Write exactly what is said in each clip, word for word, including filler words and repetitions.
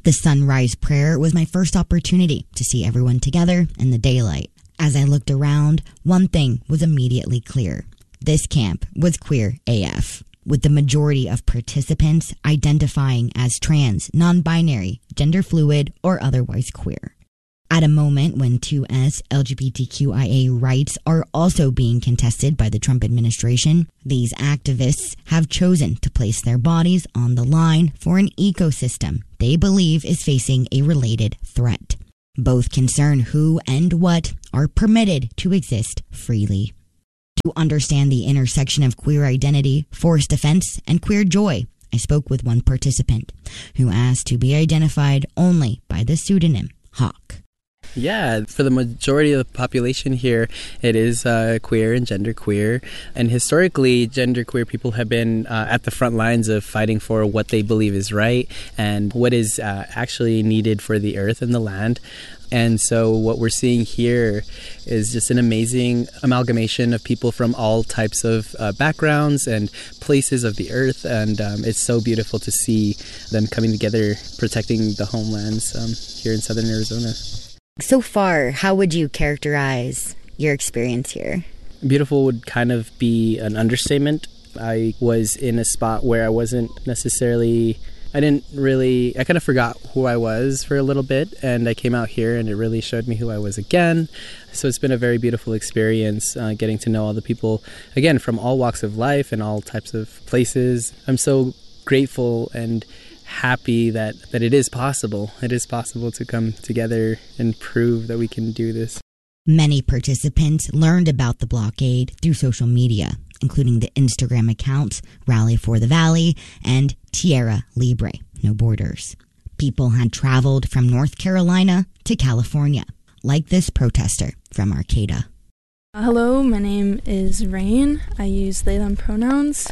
The sunrise prayer was my first opportunity to see everyone together in the daylight. As I looked around, one thing was immediately clear. This camp was queer A F, with the majority of participants identifying as trans, non-binary, gender fluid, or otherwise queer. At a moment when two S L G B T Q I A rights are also being contested by the Trump administration, these activists have chosen to place their bodies on the line for an ecosystem they believe is facing a related threat. Both concern who and what are permitted to exist freely. To understand the intersection of queer identity, forced defense, and queer joy, I spoke with one participant who asked to be identified only by the pseudonym Hawk. Yeah, for the majority of the population here, it is uh, queer and genderqueer. And historically, genderqueer people have been uh, at the front lines of fighting for what they believe is right and what is uh, actually needed for the earth and the land. And so what we're seeing here is just an amazing amalgamation of people from all types of uh, backgrounds and places of the earth. And um, it's so beautiful to see them coming together, protecting the homelands um, here in southern Arizona. So far, how would you characterize your experience here? Beautiful would kind of be an understatement. I was in a spot where I wasn't necessarily... I didn't really, I kind of forgot who I was for a little bit, and I came out here and it really showed me who I was again. So it's been a very beautiful experience uh, getting to know all the people, again, from all walks of life and all types of places. I'm so grateful and happy that, that it is possible. It is possible to come together and prove that we can do this. Many participants learned about the blockade through social media, including the Instagram accounts Rally for the Valley and Tierra Libre, No Borders. People had traveled from North Carolina to California, like this protester from Arcata. Hello, my name is Rain. I use they, them pronouns.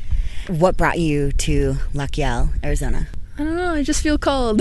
What brought you to Lachiel, Arizona? I don't know, I just feel called.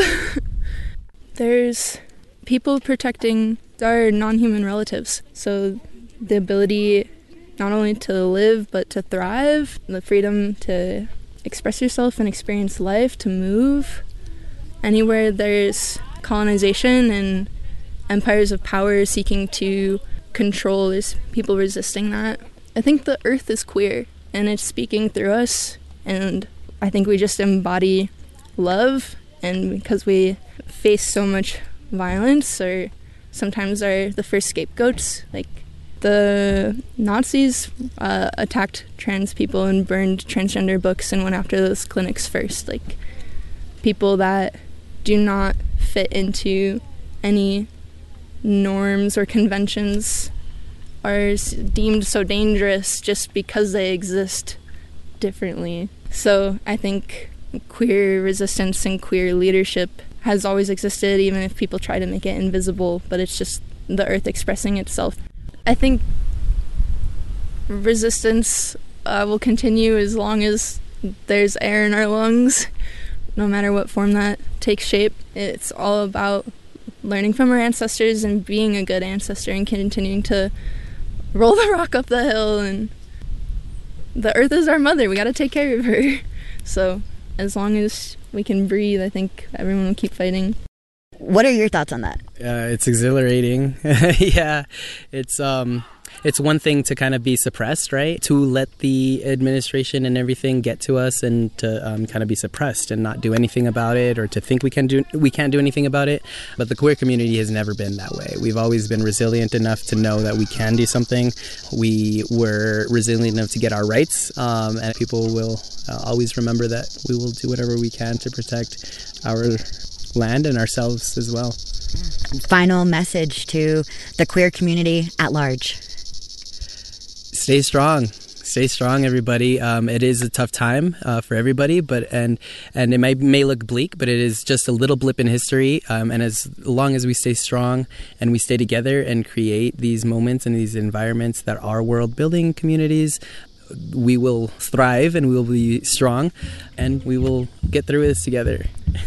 There's people protecting our non-human relatives. So the ability not only to live, but to thrive, the freedom to express yourself and experience life, to move. Anywhere there's colonization and empires of power seeking to control, there's people resisting that. I think the earth is queer, and it's speaking through us, and I think we just embody love, and because we face so much violence, or sometimes are the first scapegoats, like the Nazis uh, attacked trans people and burned transgender books and went after those clinics first. Like, people that do not fit into any norms or conventions are deemed so dangerous just because they exist differently. So I think queer resistance and queer leadership has always existed, even if people try to make it invisible, but it's just the earth expressing itself. I think resistance uh, will continue as long as there's air in our lungs, no matter what form that takes shape. It's all about learning from our ancestors and being a good ancestor and continuing to roll the rock up the hill. And the earth is our mother. We got to take care of her. So as long as we can breathe, I think everyone will keep fighting. What are your thoughts on that? Uh, it's exhilarating. Yeah, it's um, it's one thing to kind of be suppressed, right? To let the administration and everything get to us and to um, kind of be suppressed and not do anything about it, or to think we can do we can't do anything about it. But the queer community has never been that way. We've always been resilient enough to know that we can do something. We were resilient enough to get our rights, um, and people will uh, always remember that we will do whatever we can to protect our land and ourselves as well. Final message to the queer community at large. Stay strong. Stay strong, everybody. Um, it is a tough time uh, for everybody, but and and it may may look bleak, but it is just a little blip in history. Um, and as long as we stay strong and we stay together and create these moments and these environments that are world-building communities, we will thrive and we will be strong, and we will get through this together.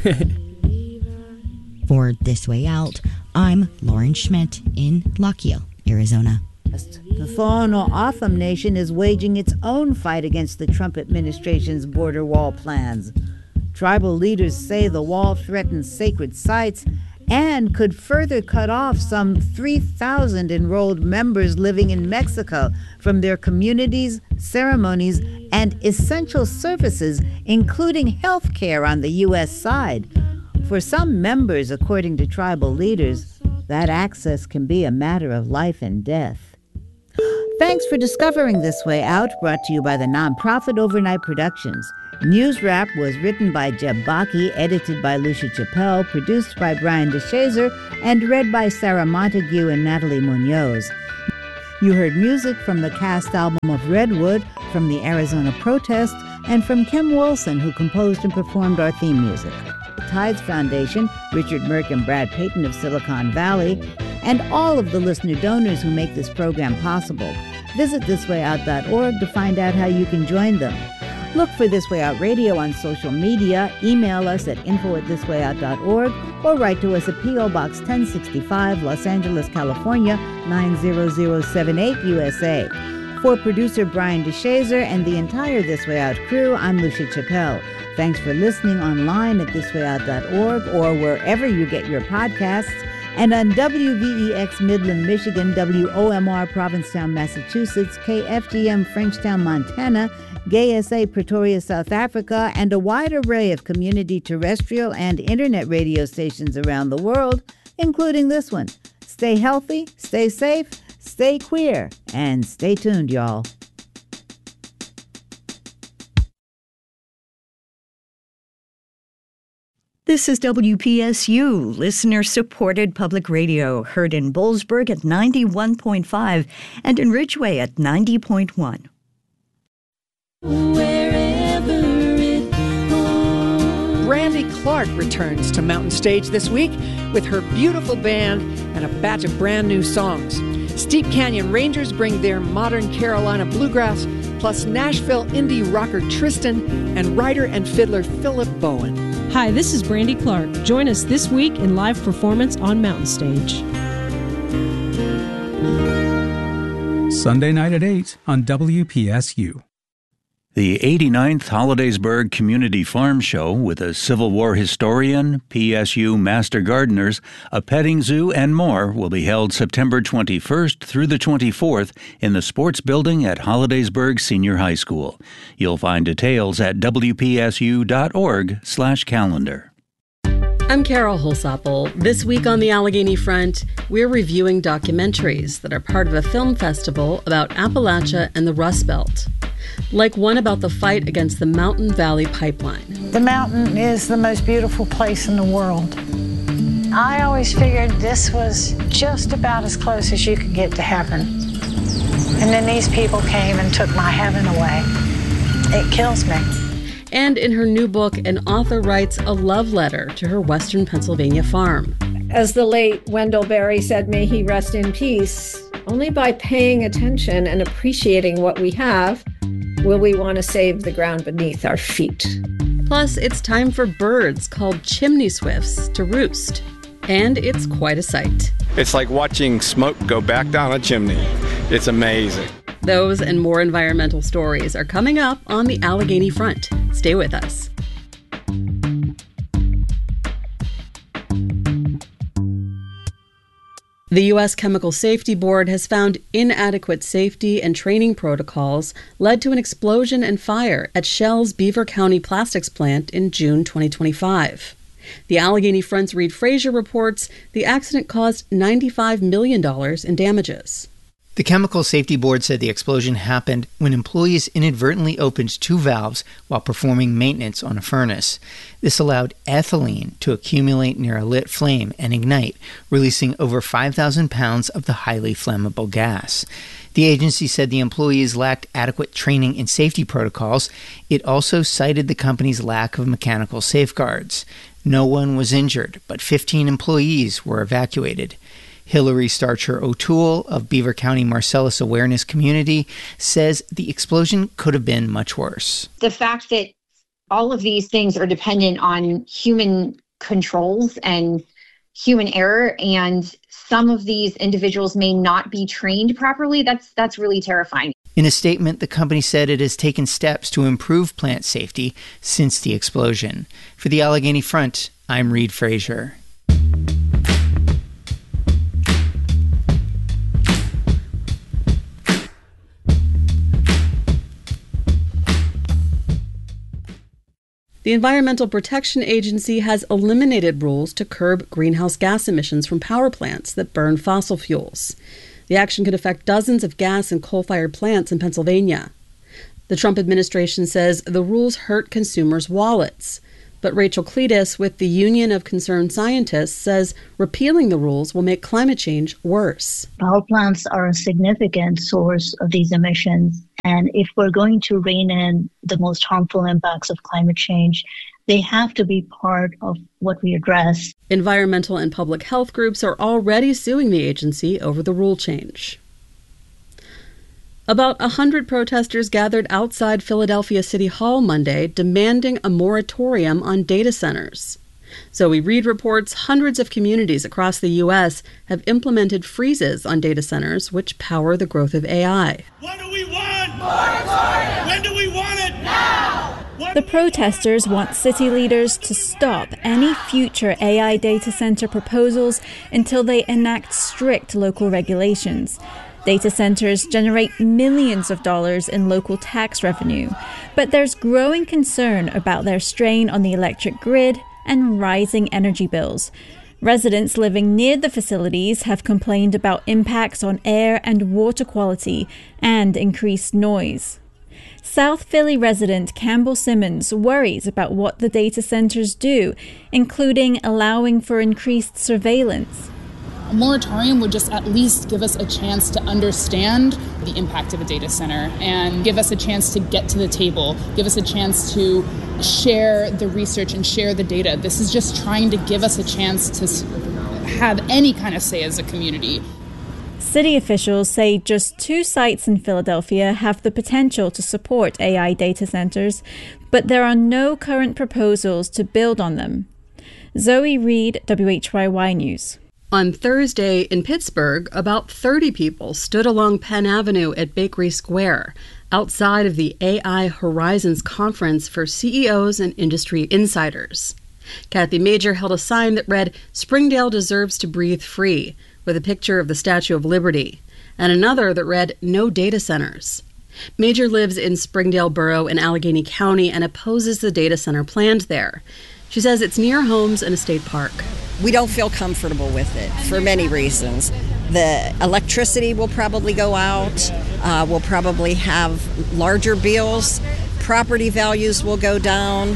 For This Way Out, I'm Lauren Schmidt in Lachiel, Arizona. The Tohono O'odham Nation is waging its own fight against the Trump administration's border wall plans. Tribal leaders say the wall threatens sacred sites and could further cut off some three thousand enrolled members living in Mexico from their communities, ceremonies, and essential services, including health care on the U S side. For some members, according to tribal leaders, that access can be a matter of life and death. Thanks for discovering This Way Out, brought to you by the nonprofit Overnight Productions. News Wrap was written by Jeb Baki, edited by Lucia Chappelle, produced by Brian DeShazer, and read by Sarah Montague and Natalie Munoz. You heard music from the cast album of Redwood, from the Arizona Protest, and from Kim Wilson, who composed and performed our theme music. Tides Foundation, Richard Merck and Brad Payton of Silicon Valley, and all of the listener donors who make this program possible. Visit this way out dot org to find out how you can join them. Look for This Way Out Radio on social media, email us at info at this way out dot org, or write to us at P O. Box ten sixty-five, Los Angeles, California, nine zero zero seven eight, U S A. For producer Brian DeShazer and the entire This Way Out crew, I'm Lucia Chappelle. Thanks for listening online at this way out dot org or wherever you get your podcasts, and on W V E X Midland, Michigan, W O M R Provincetown, Massachusetts, K F G M Frenchtown, Montana, Gay S A Pretoria, South Africa, and a wide array of community terrestrial and internet radio stations around the world, including this one. Stay healthy, stay safe, stay queer, and stay tuned, y'all. This is W P S U, listener-supported public radio, heard in Boalsburg at ninety-one point five and in Ridgeway at ninety point one. Wherever it goes. Brandy Clark returns to Mountain Stage this week with her beautiful band and a batch of brand new songs. Steep Canyon Rangers bring their modern Carolina bluegrass, plus Nashville indie rocker Tristan and writer and fiddler Philip Bowen. Hi, this is Brandy Clark. Join us this week in live performance on Mountain Stage. Sunday night at eight on W P S U. The eighty-ninth Hollidaysburg Community Farm Show with a Civil War historian, P S U master gardeners, a petting zoo, and more will be held September twenty-first through the twenty-fourth in the Sports Building at Hollidaysburg Senior High School. You'll find details at W P S U dot org slash calendar. I'm Carol Holsapple. This week on the Allegheny Front, we're reviewing documentaries that are part of a film festival about Appalachia and the Rust Belt. Like one about the fight against the Mountain Valley Pipeline. The mountain is the most beautiful place in the world. I always figured this was just about as close as you could get to heaven. And then these people came and took my heaven away. It kills me. And in her new book, an author writes a love letter to her Western Pennsylvania farm. As the late Wendell Berry said, may he rest in peace, only by paying attention and appreciating what we have will we want to save the ground beneath our feet. Plus, it's time for birds called chimney swifts to roost. And it's quite a sight. It's like watching smoke go back down a chimney. It's amazing. Those and more environmental stories are coming up on the Allegheny Front. Stay with us. The U S Chemical Safety Board has found inadequate safety and training protocols led to an explosion and fire at Shell's Beaver County Plastics plant in June twenty twenty-five. The Allegheny Front's Reed Frazier reports the accident caused ninety-five million dollars in damages. The Chemical Safety Board said the explosion happened when employees inadvertently opened two valves while performing maintenance on a furnace. This allowed ethylene to accumulate near a lit flame and ignite, releasing over five thousand pounds of the highly flammable gas. The agency said the employees lacked adequate training in safety protocols. It also cited the company's lack of mechanical safeguards. No one was injured, but fifteen employees were evacuated. Hillary Starcher O'Toole of Beaver County Marcellus Awareness Community says the explosion could have been much worse. The fact that all of these things are dependent on human controls and human error, and some of these individuals may not be trained properly, that's that's really terrifying. In a statement, the company said it has taken steps to improve plant safety since the explosion. For the Allegheny Front, I'm Reed Frazier. The Environmental Protection Agency has eliminated rules to curb greenhouse gas emissions from power plants that burn fossil fuels. The action could affect dozens of gas and coal-fired plants in Pennsylvania. The Trump administration says the rules hurt consumers' wallets. But Rachel Cletus with the Union of Concerned Scientists says repealing the rules will make climate change worse. Power plants are a significant source of these emissions. And if we're going to rein in the most harmful impacts of climate change, they have to be part of what we address. Environmental and public health groups are already suing the agency over the rule change. About one hundred protesters gathered outside Philadelphia City Hall Monday demanding a moratorium on data centers. Zoe Reed reports hundreds of communities across the U S have implemented freezes on data centers which power the growth of A I. What do we want? Moratorium! When do we want it? Now! The protesters want city leaders to stop any future A I data center proposals until they enact strict local regulations. Data centers generate millions of dollars in local tax revenue, but there's growing concern about their strain on the electric grid and rising energy bills. Residents living near the facilities have complained about impacts on air and water quality and increased noise. South Philly resident Campbell Simmons worries about what the data centers do, including allowing for increased surveillance. A moratorium would just at least give us a chance to understand the impact of a data center and give us a chance to get to the table, give us a chance to share the research and share the data. This is just trying to give us a chance to have any kind of say as a community. City officials say just two sites in Philadelphia have the potential to support A I data centers, but there are no current proposals to build on them. Zoe Reed, W H Y Y News. On Thursday in Pittsburgh, about thirty people stood along Penn Avenue at Bakery Square, outside of the A I Horizons conference for C E Os and industry insiders. Kathy Major held a sign that read, "Springdale deserves to breathe free," with a picture of the Statue of Liberty, and another that read, "No data centers." Major lives in Springdale Borough in Allegheny County and opposes the data center planned there. She says it's near homes and a state park. We don't feel comfortable with it for many reasons. The electricity will probably go out. Uh, we'll probably have larger bills. Property values will go down.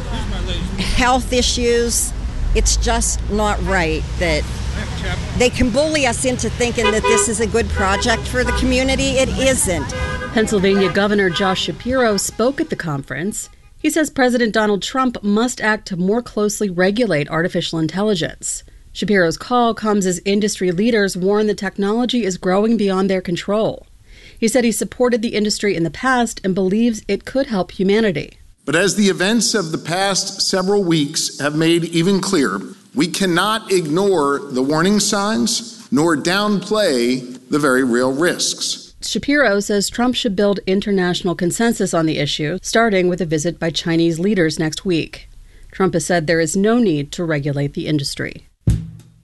Health issues. It's just not right that they can bully us into thinking that this is a good project for the community. It isn't. Pennsylvania Governor Josh Shapiro spoke at the conference. He says President Donald Trump must act to more closely regulate artificial intelligence. Shapiro's call comes as industry leaders warn the technology is growing beyond their control. He said he supported the industry in the past and believes it could help humanity. But as the events of the past several weeks have made even clearer, we cannot ignore the warning signs nor downplay the very real risks. Shapiro says Trump should build international consensus on the issue, starting with a visit by Chinese leaders next week. Trump has said there is no need to regulate the industry.